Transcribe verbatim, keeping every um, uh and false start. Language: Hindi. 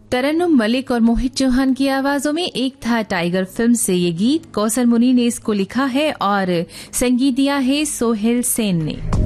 तरन्नुम मलिक और मोहित चौहान की आवाजों में एक था टाइगर फिल्म से ये गीत। कौसर मुनी ने इसको लिखा है और संगीत दिया है सोहेल सेन ने।